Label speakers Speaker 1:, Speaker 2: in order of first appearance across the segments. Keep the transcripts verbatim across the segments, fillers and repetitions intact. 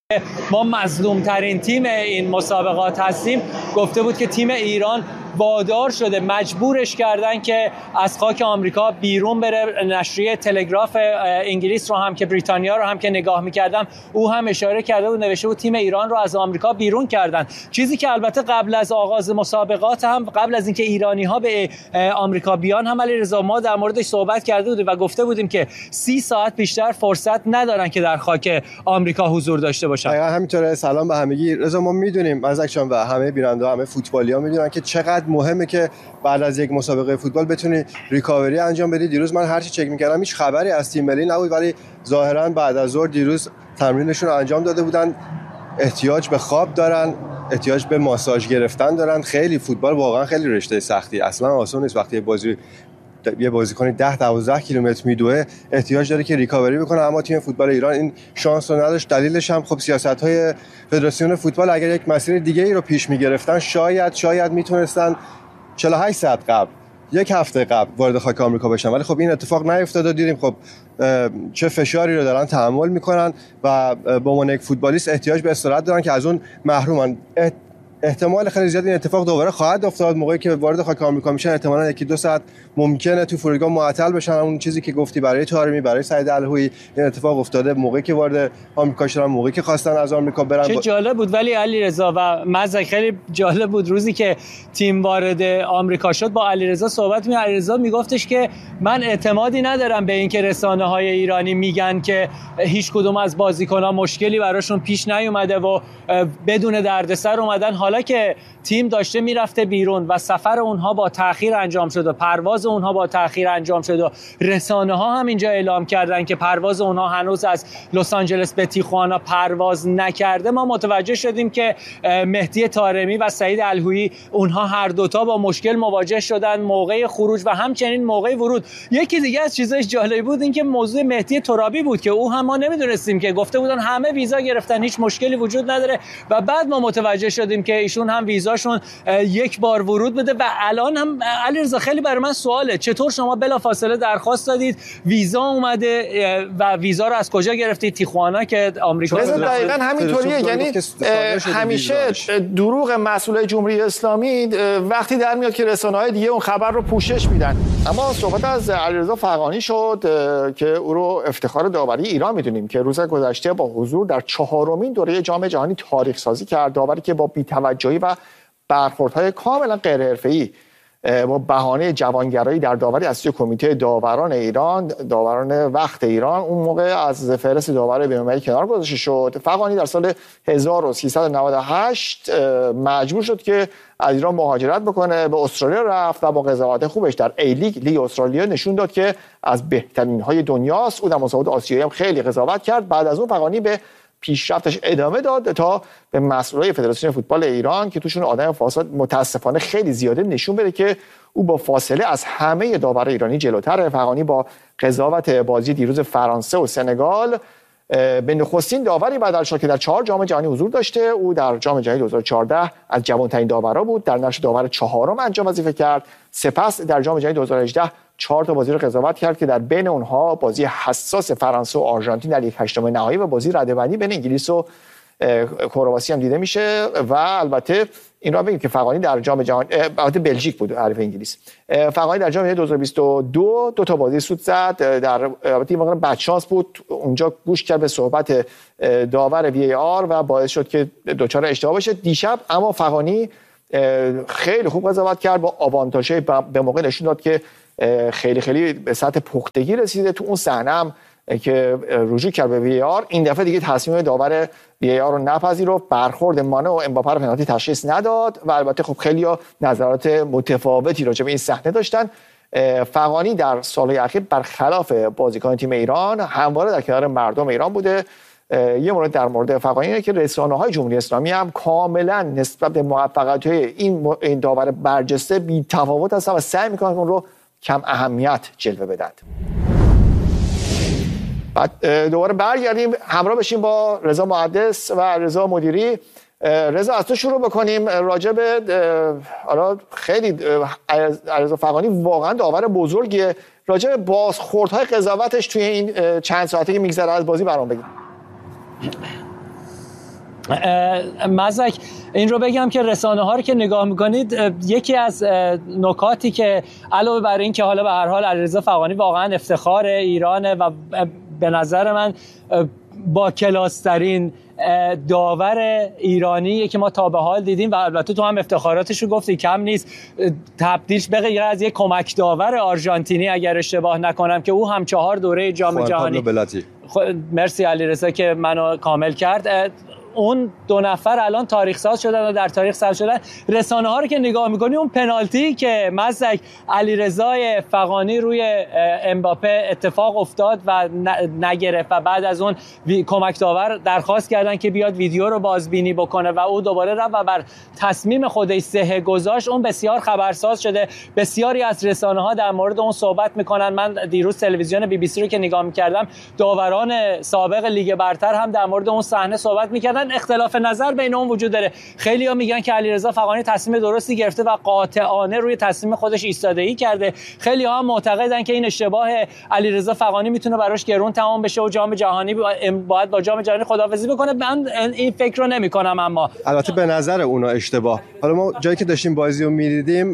Speaker 1: ما مظلوم ترین تیم این مسابقات هستیم، گفته بود که تیم ایران وادار شده، مجبورش کردن که از خاک آمریکا بیرون بره. نشریه تلگراف انگلیس رو هم که بریتانیا رو هم که نگاه می‌کردم، او هم اشاره کرده بود، نوشته بود تیم ایران رو از آمریکا بیرون کردن. چیزی که البته قبل از آغاز مسابقات هم، قبل از اینکه ایرانی‌ها به آمریکا بیان، هم علیرضا ما در موردش صحبت کرده بودیم و گفته بودیم که سی ساعت بیشتر فرصت ندارن که در خاک آمریکا حضور داشته باشن.
Speaker 2: دقیقاً همینطوره. سلام به همگی. رضا، ما میدونیم مزدک جان و همه بیننده، همه فوتبالی‌ها میدونن که چقدر مهمه که بعد از یک مسابقه فوتبال بتونی ریکاوری انجام بدی. دیروز من هر چی چک می‌کردم هیچ خبری از تیم ملی نبود، ولی ظاهراً بعد از ظهر دیروز تمرینشون رو انجام داده بودن. احتیاج به خواب دارن، احتیاج به ماساژ گرفتن دارن. خیلی فوتبال واقعا خیلی رشته سختی، اصلا آسون نیست. وقتی بازی یه بازیکن ده دوازده کیلومتر میدوه احتیاج داره که ریکاوری بکنه، اما تیم فوتبال ایران این شانس رو نداشت. دلیلش هم خب سیاست‌های فدراسیون فوتبال، اگر یک مسیر دیگه ای رو پیش می‌گرفتن شاید شاید میتونستن چهل و هشت ساعت قبل، یک هفته قبل وارد خاک آمریکا بشن، ولی خب این اتفاق نیفتاد و دیدیم خب چه فشاری رو دارن تحمل میکنن و به عنوان یک فوتبالیست احتیاج به استراحت دارن که از اون محرومن. احتمال خیلی زیاد این اتفاق دوباره خواهد افتاد. موقعی که وارد خاک آمریکا میشن احتمالاً یکی دو ساعت ممکنه تو فرودگاه معطل بشن. اون چیزی که گفتی برای طارمی، برای سعید الهویی این اتفاق افتاده موقعی که وارد آمریکا شدن، موقعی که خواستن از آمریکا برن.
Speaker 1: چه جالب بود. ولی علیرضا و مزدک خیلی جالب بود روزی که تیم وارد آمریکا شد، با علیرضا صحبت می علیرضا میگفتش که من اعتمادی ندارم به اینکه رسانه‌های ایرانی میگن که هیچ کدوم از بازیکن‌ها مشکلی براشون پیش نیومده و بدون دردسر اومدن، حالا که تیم داشته میرفته بیرون و سفر اونها با تأخیر انجام شد و پرواز اونها با تأخیر انجام شد و رسانه‌ها هم اینجا اعلام کردن که پرواز اونها هنوز از لس آنجلس به تیخوانا پرواز نکرده، ما متوجه شدیم که مهدی طارمی و سعید الهویی اونها هر دوتا با مشکل مواجه شدن موقع خروج و همچنین موقع ورود. یکی دیگه از چیزای جالبی بود این که موضوع مهدی ترابی بود که او هم ما نمیدونستیم، که گفته بودن همه ویزا گرفتن، هیچ مشکلی وجود نداره، و بعد ما متوجه شدیم که ایشون هم ویزاشون یک بار ورود بده. و الان هم علیرضا خیلی برای من سواله، چطور شما بلافاصله درخواست دادید، ویزا اومده و ویزا رو از کجا گرفتید؟ تیخوانا که آمریکا.
Speaker 3: دقیقاً همینطوریه. یعنی همیشه دروغ مسئولای جمهوری اسلامی وقتی در میاد که رسانه‌های دیگه اون خبر رو پوشش میدن. اما صحبت از علیرضا فغانی شد که او رو افتخار داوری ایران میدونیم که روز گذشته با حضور در چهارمین دوره جام جهانی تاریخ سازی کرد. داوری که با بی‌توجهی و برخوردهای کاملا غیر حرفه‌ای با بهانه جوانگرایی در داوری از سوی کمیته داوران ایران، داوران وقت ایران، اون موقع از فهرست داور بین‌المللی کنار گذاشته شد. فغانی در سال هزار و سیصد و نود و هشت مجبور شد که از ایران مهاجرت بکنه، به استرالیا رفت و با قضاوت خوبش در ای لیگ لیگ استرالیا نشون داد که از بهترین های دنیاست. او در مسابقات آسیایی هم خیلی قضاوت کرد. بعد از اون فغانی به پیشرفتش ادامه داد تا به مسئولای فدراسیون فوتبال ایران که توشون آدم فاسد متاسفانه خیلی زیاده نشون بده که او با فاصله از همه داورای ایرانی جلوتره. فغانی با قضاوت بازی دیروز فرانسه و سنگال به نخستین داوری بدل شد که در چهار جام جهانی حضور داشته. او در جام جهانی دو هزار و چهارده از جوان‌ترین داورا بود، در نقش داور چهارم انجام وظیفه کرد. سپس در جام جهانی دو هزار و هجده چهار تا بازی رو قضاوت کرد که در بین اونها بازی حساس فرانسه و آرژانتین در یک هشتم نهایی و بازی رده‌بندی بین انگلیس و کرواسی هم دیده میشه. و البته این را بگیم که فغانی در جام جهانی، البته بلژیک بود حریف انگلیس، فغانی در جام جهانی دو هزار و بیست و دو دو تا بازی سود زد. در البته این واقعا بدشانس بود، اونجا گوش کرد به صحبت داور وی ای آر و باعث شد که دچار اشتباه بشه دیشب. اما فغانی خیلی خوب قضاوت کرد، با آوانتاژهای به موقع نشون داد که خیلی خیلی به سطح پختگی رسیده. تو اون صحنه هم که رجوع کرد به وی ای آر، این دفعه دیگه تصمیم داور وی ای آر رو نپذیرفت، برخورد مانه و امباپه رو پنالتی تشخیص نداد و البته خب خیلی‌ها نظرات متفاوتی راجع به این صحنه داشتن. فغانی در سال‌های اخیر برخلاف بازیکن تیم ایران همواره در کنار مردم ایران بوده. یه مورد در مورد فغانی اینه که رسانه‌های جمهوری اسلامی هم کاملا نسبت به موفقیت‌های این این داور برجسته بی‌تفاوت هستن و سعی می‌کنن اون رو کم اهمیت جلوه بدن. بعد دوباره برگردیم همراه بشیم با رضا محدث و رضا مدیری. رضا از تو شروع بکنیم راجع به حالا خیلی علیرضا فغانی واقعا داور بزرگیه، راجع به بازخوردهای قضاوتش توی این چند ساعته که میگذره از بازی برام بگیم.
Speaker 1: مزک این رو بگم که رسانه ها رو که نگاه میکنید، یکی از نکاتی که علاوه بر این که حالا به هر حال علیرضا فغانی واقعا افتخار ایرانه و به نظر من با کلاسترین داور ایرانیه که ما تا به حال دیدیم و البته تو هم افتخاراتش رو گفتی کم نیست، تبدیلش به غیر از یک کمک داور آرژانتینی اگر اشتباه نکنم که او هم چهار دوره جام جهانی. مرسی علیرضا که منو کامل کرد. اون دو نفر الان تاریخ ساز شدن و در تاریخ ثبت شدن. رسانه ها رو که نگاه میکنی، اون پنالتی که مزدک علیرضا فغانی روی امباپه اتفاق افتاد و نگرفت و بعد از اون کمک داور درخواست کردن که بیاد ویدیو رو بازبینی بکنه و او دوباره رفت و بر تصمیم خودش سه گذاشت، اون بسیار خبرساز شده. بسیاری از رسانه ها در مورد اون صحبت میکنن. من دیروز تلویزیون بی بی سی رو که نگاه میکردم، داوران سابق لیگ برتر هم در مورد اون صحنه صحبت میکردن. اختلاف نظر بین اون وجود داره. خیلی‌ها میگن که علیرضا فغانی تصمیم درستی گرفته و قاطعانه روی تصمیم خودش ایستادگی کرده. خیلی‌ها معتقدن که این اشتباه علیرضا فغانی میتونه براش گرون تمام بشه و جام جهانی باید با جام جهانی خداحافظی بکنه. من این فکر رو نمی‌کنم. اما
Speaker 2: البته به نظر اونا اشتباه. حالا ما جایی که داشتیم بازی رو می‌دیدیم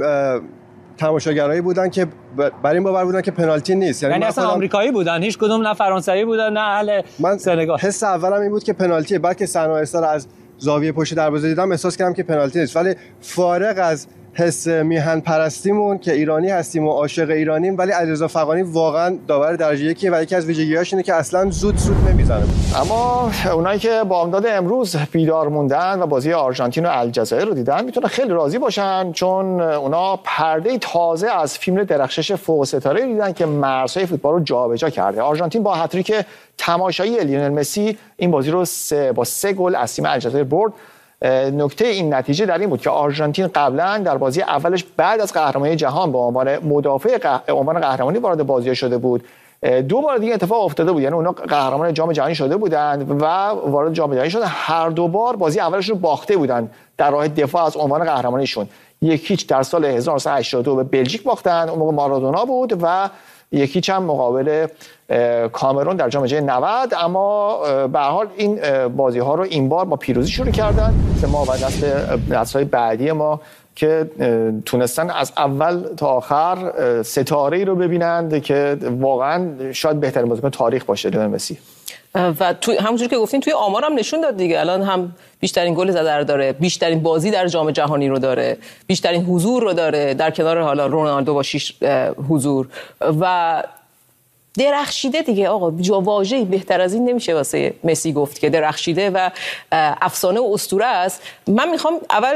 Speaker 2: تماشاگرایی بودن که برای این باور بودن که پنالتی نیست.
Speaker 1: یعنی اصلا آمریکایی بودن، هیچ کدوم نه فرانسوی بودن نه اهل سنگال.
Speaker 2: حس اولم این بود که پنالتیه، بعد که صحنه استار از زاویه پشت دروازه دیدم احساس کردم که پنالتی نیست. ولی فارغ از حس میهن پرستیمون که ایرانی هستیم و عاشق ایرانیم، ولی علیرضا فغانی واقعا داور درجه یکیه و یکی از ویژگی‌هاش اینه که اصلا زود زود نمیزنه.
Speaker 3: اما اونایی که با امداد امروز بیدار موندن و بازی آرژانتین و الجزایر رو دیدن میتونن خیلی راضی باشن، چون اونا پرده تازه از فیلم درخشش فوق ستاره دیدن که مرزهای فوتبال رو جابجا کرده. آرژانتین با هتریک تماشایی لیونل مسی این بازی رو سه با سه گل از تیم الجزایر برد. نکته این نتیجه در این بود که آرژانتین قبلا در بازی اولش بعد از قهرمانی جهان به عنوان مدافع عنوان قهرمانی وارد بازی شده بود. دو بار دیگه اتفاق افتاده بود، یعنی اونا قهرمان جام جهانی شده بودند و وارد جام جهانی شدن. هر دو بار بازی اولش رو باخته بودند در راه دفاع از عنوان قهرمانیشون. یک هیچ در سال هزار و نهصد و هشتاد و دو به بلژیک باختن، اون موقع مارادونا بود، و یکی چند مقابل کامرون در جام جهانی نود. اما به هر حال این بازی ها رو این بار با پیروزی شروع کردن. ما و دست دست‌های بعدی ما که تونستن از اول تا آخر ستاره‌ای رو ببینند که واقعا شاید بهترین بازیکن تاریخ باشه لیونل مسی.
Speaker 4: و تو همونجوری که گفتین توی آمار هم نشون داد دیگه. الان هم بیشترین گل زده رو داره، بیشترین بازی در جام جهانی رو داره، بیشترین حضور رو داره در کنار حالا رونالدو با شش حضور. و درخشیده دیگه آقا، واژه‌ای بهتر از این نمیشه واسه مسی گفت که درخشیده و افسانه و اسطوره است. من میخوام اول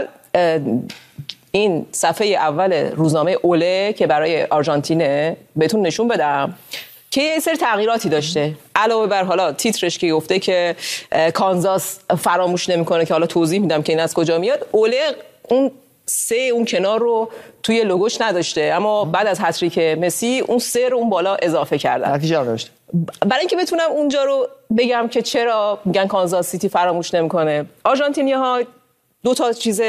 Speaker 4: این صفحه اول روزنامه اوله که برای آرژانتینه بهتون نشون بدم که یه سری تغییراتی داشته. علاوه بر حالا تیترش که گفته که کانزاس فراموش نمیکنه، که حالا توضیح میدم که این از کجا میاد. اوله اون سه اون کنار رو توی لوگوش نداشته، اما بعد از هتریک مسی اون سه رو اون بالا اضافه کردن.
Speaker 3: نتیجه رو داشته.
Speaker 4: برای اینکه بتونم اونجا رو بگم که چرا میگن کانزاس سیتی فراموش نمیکنه، آرژانتینی‌ها دو تا چیز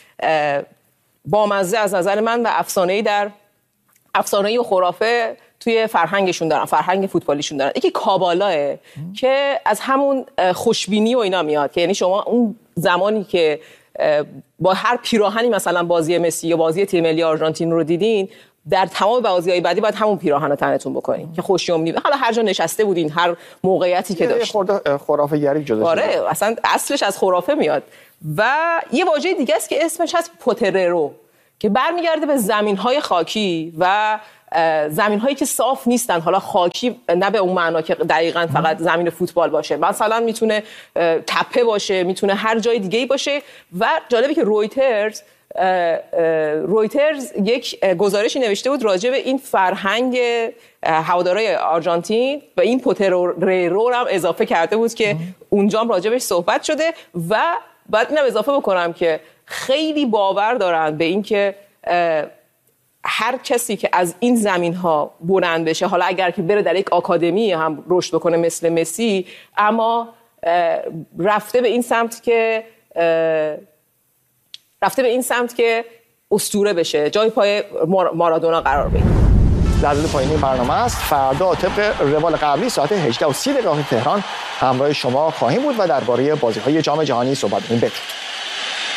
Speaker 4: بامزه از نظر من و افسانه‌ای در افسانه‌ای و خرافه توی فرهنگشون دارن، فرهنگ فوتبالیشون دارن. یکی کابالاه که از همون خوشبینی و اینا میاد، که یعنی شما اون زمانی که با هر پیراهنی مثلا بازی مسی یا بازی تیم ملی آرژانتین رو دیدین، در تمام بازی‌های بعدی باید همون پیراهن رو تنتون بکنین که خوشیومنی، حالا هر جا نشسته بودین، هر موقعیتی که داشت.
Speaker 3: خورده خرافه گری جدا.
Speaker 4: آره اصلا اصلش از خرافه میاد. و یه واژه دیگه است که اسمش هست پوتررو، که برمیگرده به زمین‌های خاکی و زمین‌هایی که صاف نیستن. حالا خاکی نه به اون معنا که دقیقاً فقط زمین فوتبال باشه، مثلا میتونه تپه باشه، میتونه هر جای دیگه‌ای باشه. و جالبه که رویترز رویترز یک گزارشی نوشته بود راجع به این فرهنگ هوادارهای آرژانتین و این پوتررو هم اضافه کرده بود که اونجا هم راجع بهش صحبت شده. و بعد اینم اضافه بکنم که خیلی باور دارن به این که هر کسی که از این زمین ها بلند بشه، حالا اگر که بره در یک آکادمی هم رشد بکنه مثل مسی، اما رفته به این سمت که رفته به این سمت که اسطوره بشه، جای پای مارادونا قرار بگیره.
Speaker 3: لحظه پایانی برنامه است. فردا طبق روال قبلی ساعت هجده و سی دقیقه تهران همراه شما خواهیم بود و درباره بازی‌های جام جهانی صحبت می‌کنیم.